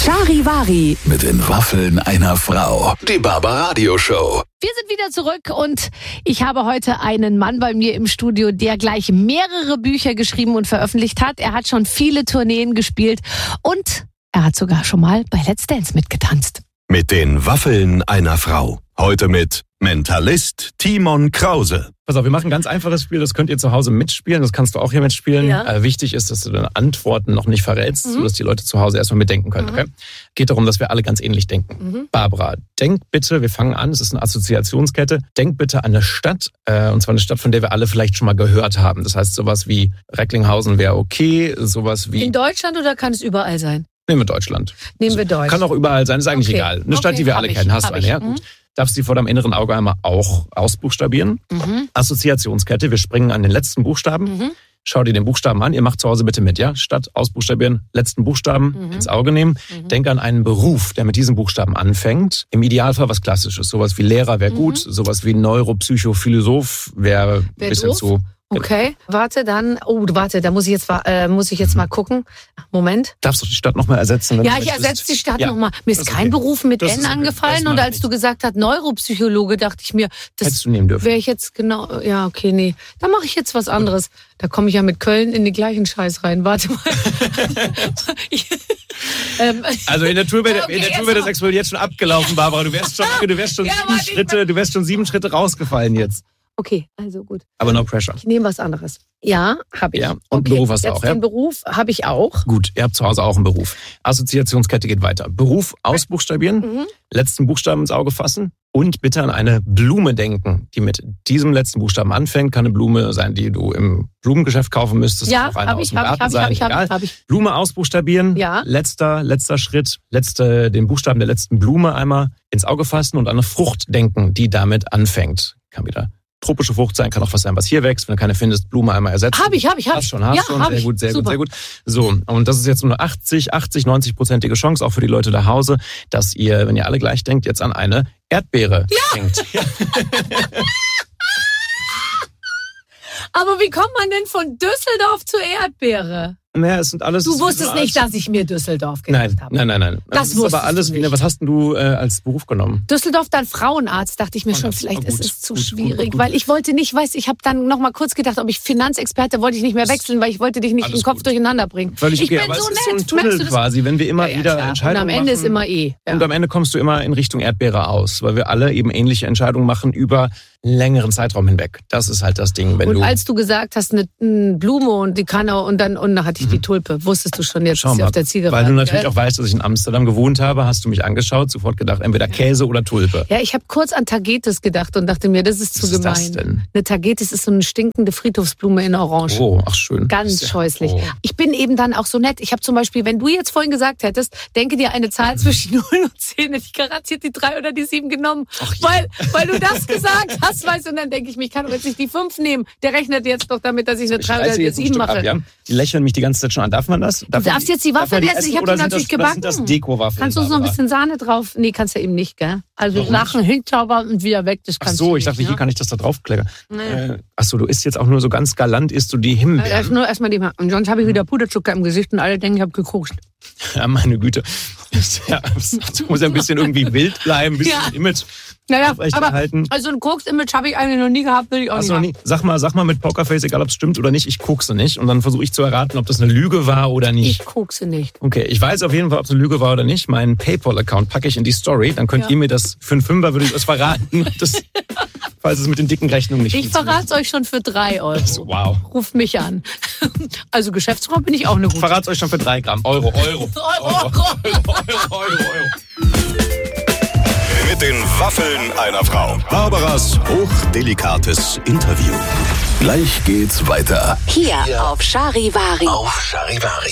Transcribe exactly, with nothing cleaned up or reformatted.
Charivari. Mit den Waffeln einer Frau. Die Barbaradio-Show. Wir sind wieder zurück und ich habe heute einen Mann bei mir im Studio, der gleich mehrere Bücher geschrieben und veröffentlicht hat. Er hat schon viele Tourneen gespielt und er hat sogar schon mal bei Let's Dance mitgetanzt. Mit den Waffeln einer Frau. Heute mit Mentalist Timon Krause. Pass auf, wir machen ein ganz einfaches Spiel, das könnt ihr zu Hause mitspielen, das kannst du auch hier mitspielen. Ja. Äh, wichtig ist, dass du deine Antworten noch nicht verrätst, Mhm. sodass die Leute zu Hause erstmal mitdenken können. Mhm. Okay? Geht darum, dass wir alle ganz ähnlich denken. Mhm. Barbara, denk bitte, wir fangen an, es ist eine Assoziationskette, denk bitte an eine Stadt, äh, und zwar eine Stadt, von der wir alle vielleicht schon mal gehört haben. Das heißt, sowas wie Recklinghausen wäre okay, sowas wie... In Deutschland oder kann es überall sein? Nehmen wir Deutschland. Nehmen wir Deutschland. Kann auch überall sein, ist eigentlich Okay. egal. Eine Stadt, Okay, die wir hab alle ich, kennen, hast hab du eine, ich. ja? Gut. Darfst du die vor deinem inneren Auge einmal auch ausbuchstabieren. Mhm. Assoziationskette, wir springen an den letzten Buchstaben. Mhm. Schau dir den Buchstaben an, ihr macht zu Hause bitte mit, ja? Statt ausbuchstabieren, letzten Buchstaben Mhm. ins Auge nehmen. Mhm. Denk an einen Beruf, der mit diesem Buchstaben anfängt. Im Idealfall was Klassisches. Sowas wie Lehrer wäre Mhm. gut, sowas wie Neuropsychophilosoph wäre ein Wär bisschen doof. zu... Okay, warte, dann, oh, warte, da muss ich jetzt, äh, muss ich jetzt mal gucken. Moment. Darfst du die Stadt nochmal ersetzen? wenn Ja, du ich möchtest? ersetze die Stadt Ja, nochmal. Mir ist das ist kein okay. Beruf mit Das N ist okay. angefallen Das und macht als du nichts. gesagt hast Neuropsychologe, dachte ich mir, das Hättest du nehmen dürfen. wäre ich jetzt genau, ja, okay, nee. Dann mache ich jetzt was anderes. Da komme ich ja mit Köln in den gleichen Scheiß rein. Warte mal. ich, ähm, Also in der Tour wäre Okay, in der jetzt Tour wäre das noch. Experiment jetzt schon abgelaufen, Barbara. Du wärst schon, du wärst schon Ja, sieben warte, ich Schritte, du wärst schon sieben Schritte rausgefallen jetzt. okay, also gut. Aber no pressure. Ich nehme was anderes. Ja, habe ich. Ja, und okay. Beruf hast du jetzt auch, ja? Den Beruf habe ich auch. Gut, ihr habt zu Hause auch einen Beruf. Assoziationskette geht weiter. Beruf ausbuchstabieren, Mhm. letzten Buchstaben ins Auge fassen und bitte an eine Blume denken, die mit diesem letzten Buchstaben anfängt. Kann eine Blume sein, die du im Blumengeschäft kaufen müsstest. Ja, Kann auch eine habe aus ich, dem habe ich, Garten habe ich, sein, habe ich, habe egal. ich, habe ich. Blume ausbuchstabieren, Ja. letzter, letzter Schritt, letzte, den Buchstaben der letzten Blume einmal ins Auge fassen und an eine Frucht denken, die damit anfängt. Kann wieder tropische Frucht sein, kann auch was sein, was hier wächst. Wenn du keine findest, Blume einmal ersetzen. Habe ich, habe ich, habe Hast ich. schon, hast ja, schon. hab Sehr ich. gut, sehr Super. gut, sehr gut. So, und das ist jetzt nur eine achtzig, achtzig, neunzig-prozentige Chance, auch für die Leute zu Hause, dass ihr, wenn ihr alle gleich denkt, jetzt an eine Erdbeere denkt. Ja. Aber wie kommt man denn von Düsseldorf zur Erdbeere? Naja, es sind alles... Du wusstest alles- nicht, dass ich mir Düsseldorf gedacht Nein, habe. nein, nein, nein. Das ist wusstest aber alles, du nicht. Was hast denn du äh, als Beruf genommen? Düsseldorf, dann Frauenarzt, dachte ich mir schon, Frauenarzt, vielleicht oh, ist gut, es zu gut, schwierig, gut, gut. weil ich wollte nicht, weiß, ich habe dann noch mal kurz gedacht, ob ich Finanzexperte, wollte ich nicht mehr wechseln, weil ich wollte dich nicht Alles im Kopf gut. durcheinander bringen. Völlig ich okay, bin aber so es ist nett, so ein merkst Tunnel du das? quasi, wenn wir immer Ja, ja, wieder klar. Entscheidungen Und am Ende machen, ist immer eh. Ja. Und am Ende kommst du immer in Richtung Erdbeere aus, weil wir alle eben ähnliche Entscheidungen machen über einen längeren Zeitraum hinweg. Das ist halt das Ding, wenn Und du... als du gesagt hast, eine, eine Blume und die kann auch, und dann, und dann hatte ich die Tulpe, wusstest du schon, jetzt Schau ist sie mal, auf der Zielgeraden. weil du natürlich gell? auch weißt, dass ich in Amsterdam gewohnt habe, hast du mich angeschaut, sofort gedacht, entweder Käse oder Tulpe. Ja, ich habe kurz an Tagetes gedacht und dachte mir, das ist zu Was ist gemein. das denn? Eine Tagetes ist so eine stinkende Friedhofsblume in Orange. Oh, ach schön. Ganz Ja, scheußlich. oh. Ich bin eben dann auch so nett. Ich habe zum Beispiel, wenn du jetzt vorhin gesagt hättest, denke dir eine Zahl zwischen null und zehn, hätte ich garantiert die drei oder die sieben genommen. Ach ja. Weil, weil du das gesagt hast, weißt du, und dann denke ich mir, ich kann doch jetzt nicht die fünf nehmen. Der rechnet jetzt doch damit, dass ich eine Ich drei oder reiße eine jetzt ein sieben Stück mache. ab, ja? Die lächeln mich die ganze Zeit schon an. Darf man das? Darf Du darfst jetzt die Waffeln essen. Ich hab die natürlich gebacken. Das sind das Deko-Waffeln. Kannst du uns noch ein Barbara. bisschen Sahne drauf? Nee, kannst du eben nicht, gell? Also Warum Lachen, hinzaubern und wieder weg, das Ach kannst so, du ich dachte, nicht, hier ne? kann ich das da draufkleckern. Nee. Äh, ach so, du isst jetzt auch nur so ganz galant, isst du die Also Himbeeren. erst nur erstmal die und sonst habe ich wieder Puderzucker im Gesicht und alle denken, ich habe gekokst. Ja, meine Güte. Ja, das muss ja ein bisschen irgendwie wild bleiben, ein bisschen Ja. Image Naja, aber aufrechterhalten. also ein Koks-Image habe ich eigentlich noch nie gehabt, will ich auch Hast nicht du noch haben. nie? Sag mal, sag mal mit Pokerface, egal ob es stimmt oder nicht, ich kokse nicht. Und dann versuche ich zu erraten, ob das eine Lüge war oder Ich nicht. kokse nicht. Okay, ich weiß auf jeden Fall, ob es eine Lüge war oder nicht. Meinen PayPal-Account packe ich in die Story. Dann könnt Ja. ihr mir das für einen Fünfer, würde ich das verraten. Das, falls es mit den dicken Rechnungen nicht Ich verrate es euch schon für drei Euro. So, wow. Ruft mich an. Also Geschäftsfrau bin ich auch eine Ich gute. verrate euch schon für drei Gramm. Euro, Euro. Euro, Euro. Euro, Euro, Euro. Mit den Waffeln einer Frau. Barbaras hochdelikates Interview. Gleich geht's weiter. Hier auf Charivari. Auf Charivari.